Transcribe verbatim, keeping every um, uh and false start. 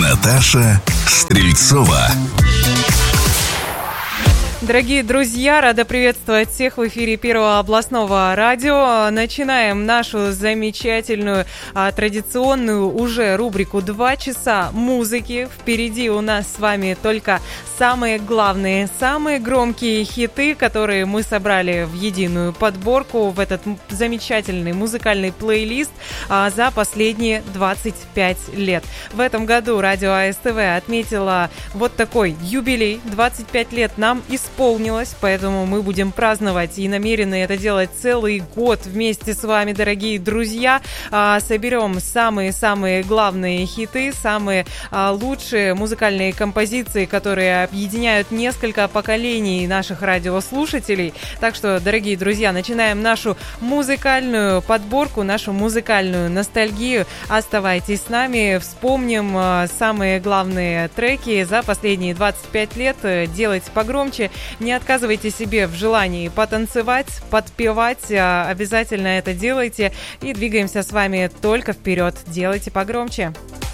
Наташа Стрельцова. Дорогие друзья, рада приветствовать всех в эфире Первого областного радио. Начинаем нашу замечательную, а, традиционную уже рубрику «Два часа музыки». Впереди у нас с вами только самые главные, самые громкие хиты, которые мы собрали в единую подборку в этот замечательный музыкальный плейлист а, за последние двадцать пять лет. В этом году радио АСТВ отметила вот такой юбилей. двадцать пять лет нам исполнилось. Исполнилось, поэтому мы будем праздновать и намерены это делать целый год вместе с вами, дорогие друзья. Соберем самые-самые главные хиты, самые лучшие музыкальные композиции, которые объединяют несколько поколений наших радиослушателей. Так что, дорогие друзья, начинаем нашу музыкальную подборку, нашу музыкальную ностальгию. Оставайтесь с нами, вспомним самые главные треки за последние двадцать пять лет. Делайте погромче. Не отказывайте себе в желании потанцевать, подпевать. Обязательно это делайте. И двигаемся с вами только вперед. Делайте погромче.